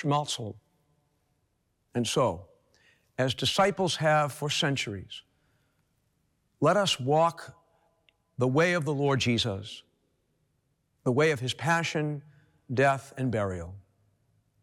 Schmalzel. And so, as disciples have for centuries, let us walk the way of the Lord Jesus, the way of his passion, death, and burial.